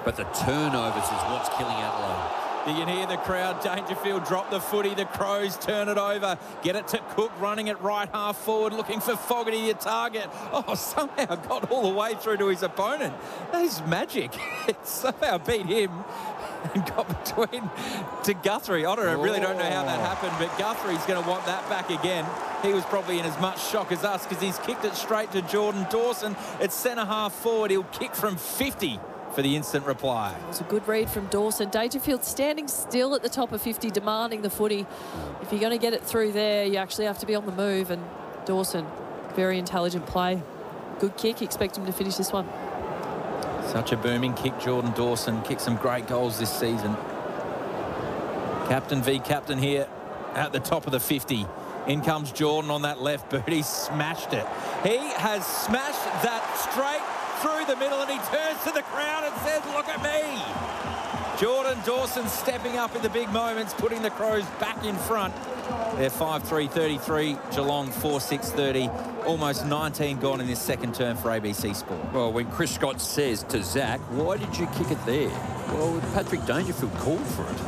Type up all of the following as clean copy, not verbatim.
But the turnovers is what's killing Adelaide. You can hear the crowd. Dangerfield drop the footy. The Crows turn it over. Get it to Cook, running it right half forward, looking for Fogarty, your target. Oh, somehow got all the way through to his opponent. That is magic. It somehow beat him and got between to Guthrie. I really don't know how that happened, but Guthrie's going to want that back again. He was probably in as much shock as us because he's kicked it straight to Jordan Dawson. It's centre half forward. He'll kick from 50. For the instant reply. It was a good read from Dawson. Dangerfield standing still at the top of 50, demanding the footy. If you're going to get it through there, you actually have to be on the move. And Dawson, very intelligent play. Good kick. Expect him to finish this one. Such a booming kick, Jordan Dawson. Kicked some great goals this season. Captain v captain here at the top of the 50. In comes Jordan on that left boot. He smashed it. He has smashed that straight through the middle, and he turns to the crowd and says, look at me. Jordan Dawson stepping up in the big moments, putting the Crows back in front. They're 5-3-33, Geelong 4-6-30. Almost 19 gone in this second term for ABC Sport. Well, when Chris Scott says to Zach, why did you kick it there? Well, Patrick Dangerfield called for it.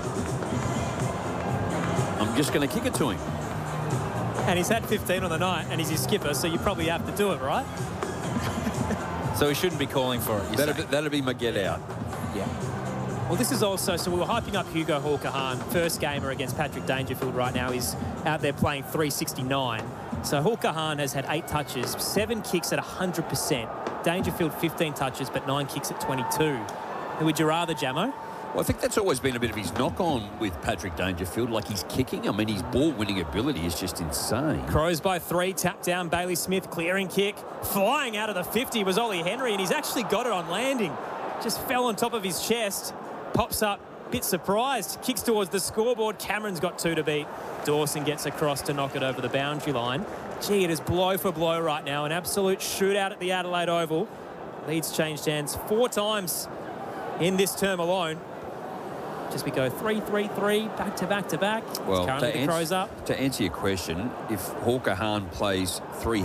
I'm just going to kick it to him. And he's had 15 on the night, and he's your skipper, so you probably have to do it, right? So he shouldn't be calling for it. That'll be my get out. Yeah. Well, this is also, so we were hyping up Hugo Hawker-Hahn, first gamer against Patrick Dangerfield right now. He's out there playing 369. So Hawker-Hahn has had 8 touches, 7 kicks at 100%. Dangerfield 15 touches, but 9 kicks at 22. Who would you rather, Jamo? Well, I think that's always been a bit of his knock-on with Patrick Dangerfield, like he's kicking. I mean, his ball-winning ability is just insane. Crows by 3, tap down, Bailey Smith, clearing kick. Flying out of the 50 was Ollie Henry, and he's actually got it on landing. Just fell on top of his chest. Pops up, bit surprised. Kicks towards the scoreboard. Cameron's got 2 to beat. Dawson gets across to knock it over the boundary line. Gee, it is blow for blow right now. An absolute shootout at the Adelaide Oval. Leads changed hands 4 times in this term alone. Just we go 3-3-3, back to back to back. Well, currently the Crows up. To answer your question, if Hawker-Hahn plays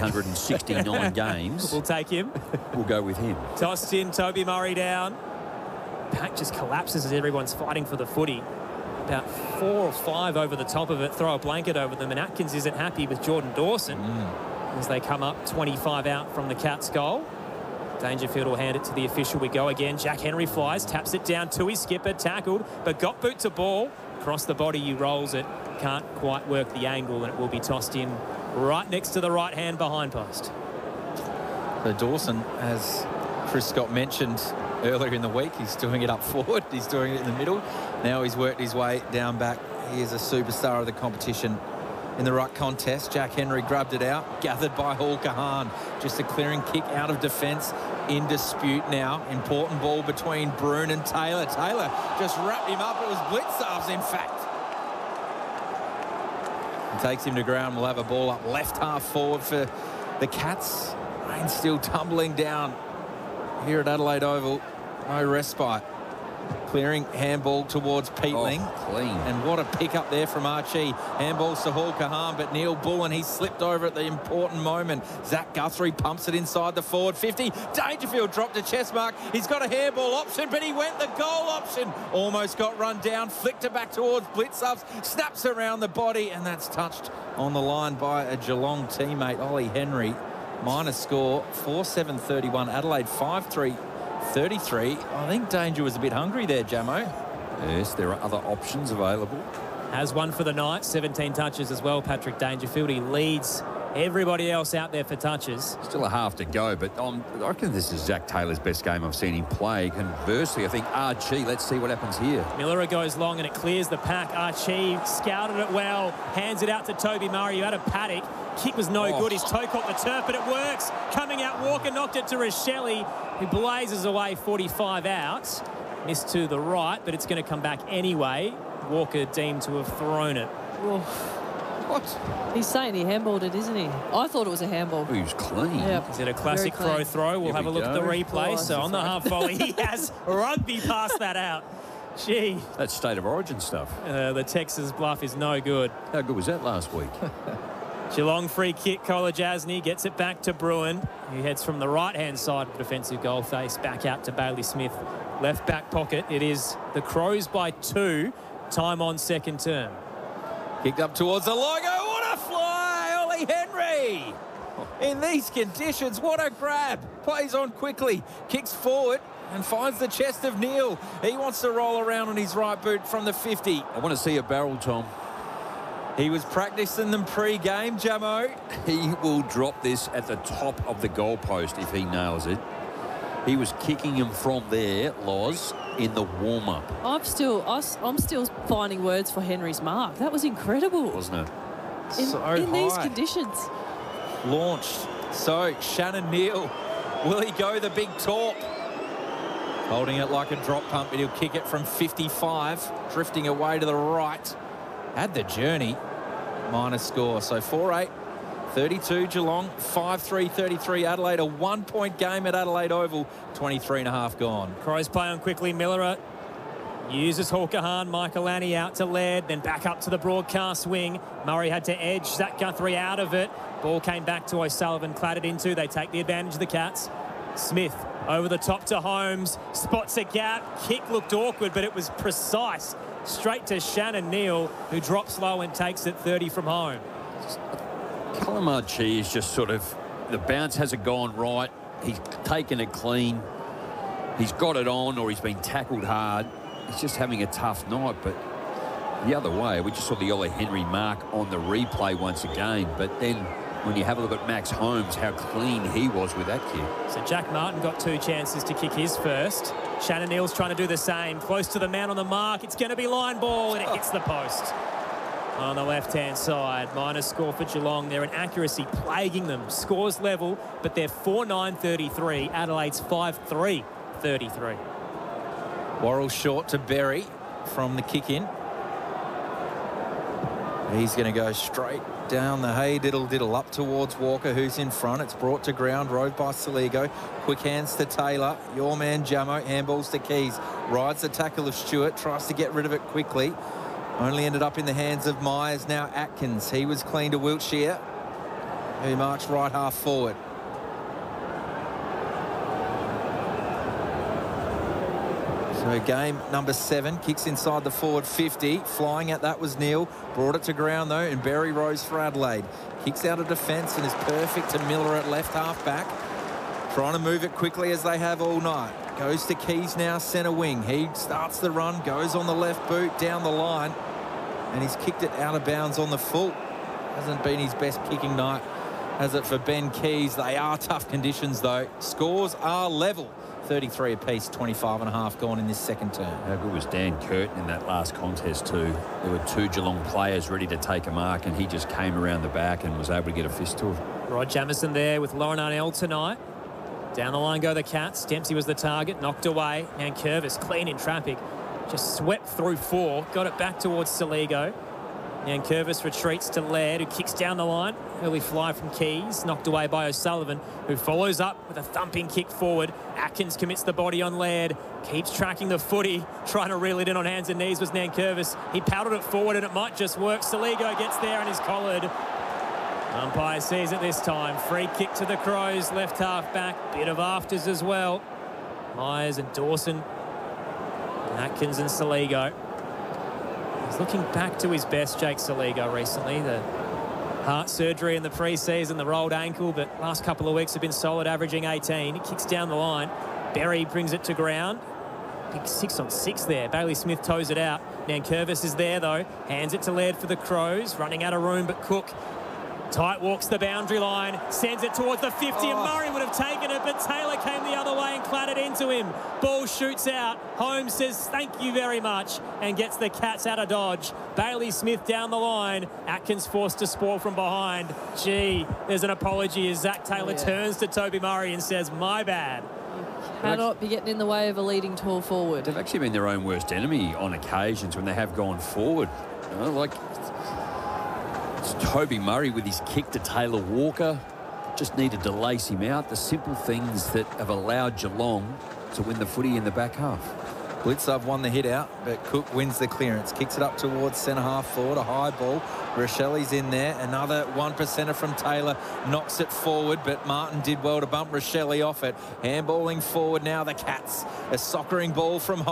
369 games, we'll take him. We'll go with him. Tossed in, Toby Murray down. Pack just collapses as everyone's fighting for the footy. About 4 or 5 over the top of it, throw a blanket over them, and Atkins isn't happy with Jordan Dawson as they come up 25 out from the Cats' goal. Dangerfield will hand it to the official. We go again. Jack Henry flies, taps it down to his skipper, tackled, but got boot to ball. Across the body, he rolls it. Can't quite work the angle, and it will be tossed in right next to the right hand behind post. So Dawson, as Chris Scott mentioned earlier in the week, he's doing it up forward. He's doing it in the middle. Now he's worked his way down back. He is a superstar of the competition. In the ruck contest, Jack Henry grabbed it out, gathered by Hawker-Hahn. Just a clearing kick out of defence. In dispute now. Important ball between Broon and Taylor. Taylor just wrapped him up. It was Blitzarves, in fact. And takes him to ground. We'll have a ball up left half forward for the Cats. Rain still tumbling down here at Adelaide Oval. No respite. Clearing handball towards Peatling. Oh, clean. And what a pick up there from Archie. Handballs to Hawker-Hahn, but Neil Bullen, he slipped over at the important moment. Zach Guthrie pumps it inside the forward 50. Dangerfield dropped a chest mark. He's got a handball option, but he went the goal option. Almost got run down, flicked it back towards Blitzarves, snaps around the body, and that's touched on the line by a Geelong teammate, Ollie Henry. Minor score, 4-7-31. Adelaide 5-3. 33. I think Danger was a bit hungry there, Jamo. Yes, there are other options available. Has one for the night, 17 touches as well, Patrick Dangerfield. He leads everybody else out there for touches. Still a half to go, but I reckon this is Zach Taylor's best game I've seen him play. Conversely, I think Archie, let's see what happens here. Miller goes long and it clears the pack. Archie scouted it well, hands it out to Toby Murray, who had a paddock. Kick was no good. His toe caught the turf, but it works. Coming out, Walker knocked it to Rochelle, who blazes away 45 out. Missed to the right, but it's going to come back anyway. Walker deemed to have thrown it. What? He's saying he handballed it, isn't he? I thought it was a handball. He was clean. Yep. Is it a classic Crow throw? We'll have a look at the replay. So on the half volley, he has rugby past that out. Gee. That's State of Origin stuff. The Texas bluff is no good. How good was that last week? Geelong free kick. Kolajasny gets it back to Bruin, who heads from the right-hand side of the defensive goal face back out to Bailey Smith left back pocket. It is the Crows by 2. Time on second term. Kicked up towards the logo. What a fly, Ollie Henry! In these conditions, what a grab. Plays on quickly, kicks forward and finds the chest of Neil. He wants to roll around on his right boot from the 50. I want to see a barrel, Tom. He was practicing them pre-game, Jamo. He will drop this at the top of the goalpost if he nails it. He was kicking him from there, Loz, in the warm-up. I'm still finding words for Henry's mark. That was incredible. Wasn't it? In these conditions. Launched. So, Shannon Neal, will he go the big torp? Holding it like a drop pump, but he'll kick it from 55, drifting away to the right. Had the journey, minus score. So 4-8, 32 Geelong, 5-3, 33 Adelaide. A 1-point game at Adelaide Oval, 23.5 gone. Crows play on quickly. Miller uses Hawker-Hahn. Michael Annie out to Laird, then back up to the broadcast wing. Murray had to edge Zach Guthrie out of it. Ball came back to O'Sullivan, clattered into. They take the advantage of the Cats. Smith over the top to Holmes, spots a gap. Kick looked awkward, but it was precise. Straight to Shannon Neal, who drops low and takes it 30 from home. Calamar Chi is just sort of, the bounce hasn't gone right. He's taken it clean. He's got it on, or he's been tackled hard. He's just having a tough night, but the other way, we just saw the Ollie Henry mark on the replay once again, but then when you have a look at Max Holmes, how clean he was with that kick. So Jack Martin got 2 chances to kick his first. Shannon Neal's trying to do the same. Close to the man on the mark. It's going to be line ball, and it hits the post. On the left-hand side, minus score for Geelong. Their inaccuracy plaguing them. Scores level, but they're 4-9-33. Adelaide's 5-3-33. Worrell short to Berry from the kick-in. He's going to go straight down the hay diddle up towards Walker, who's in front. It's brought to ground, rode by Saligo. Quick hands to Taylor. Your man Jamo, handballs to Keys. Rides the tackle of Stewart, tries to get rid of it quickly. Only ended up in the hands of Myers. Now Atkins. He was clean to Wiltshire, who marched right half forward. So game number 7, kicks inside the forward 50. Flying at that was Neal. Brought it to ground though, and Berry rose for Adelaide. Kicks out of defence and is perfect to Miller at left half back. Trying to move it quickly as they have all night. Goes to Keys now, centre wing. He starts the run, goes on the left boot, down the line, and he's kicked it out of bounds on the full. Hasn't been his best kicking night, has it, for Ben Keys? They are tough conditions though. Scores are level. 33 apiece, 25.5 gone in this second term. How good was Dan Curtin in that last contest too? There were 2 Geelong players ready to take a mark, and he just came around the back and was able to get a fist to him. Rod Jamieson there with Lauren Arnell tonight. Down the line go the Cats. Dempsey was the target, knocked away. And Curvis clean in traffic. Just swept through 4, got it back towards Saligo. And Curvis retreats to Laird, who kicks down the line. Early fly from Keys, knocked away by O'Sullivan, who follows up with a thumping kick forward. Atkins commits the body on Laird, keeps tracking the footy, trying to reel it in on hands and knees was Nankervis. He powdered it forward and it might just work. Saligo gets there and is collared. Umpire sees it this time. Free kick to the Crows, left half back. Bit of afters as well. Myers and Dawson. Atkins and Saligo. He's looking back to his best, Jake Saligo, recently. The heart surgery in the pre-season, the rolled ankle, but last couple of weeks have been solid, averaging 18. He kicks down the line. Berry brings it to ground. Big 6-on-6 there. Bailey Smith toes it out. Nankervis is there, though. Hands it to Laird for the Crows. Running out of room, but Cook tight walks the boundary line, sends it towards the 50, and Murray would have taken it, but Taylor came the other way and clattered into him. Ball shoots out. Holmes says thank you very much and gets the Cats out of dodge. Bailey Smith down the line. Atkins forced to spoil from behind. Gee, there's an apology as Zach Taylor turns to Toby Murray and says, my bad. Cannot be getting in the way of a leading tall forward. They've actually been their own worst enemy on occasions when they have gone forward. You know, like it's Toby Murray with his kick to Taylor Walker. Just needed to lace him out. The simple things that have allowed Geelong to win the footy in the back half. Blitzov won the hit out, but Cook wins the clearance. Kicks it up towards centre half forward. A high ball. Rochelli's in there. Another 1%er from Taylor. Knocks it forward, but Martin did well to bump Rochelli off it. Handballing forward now, the Cats. A soccering ball from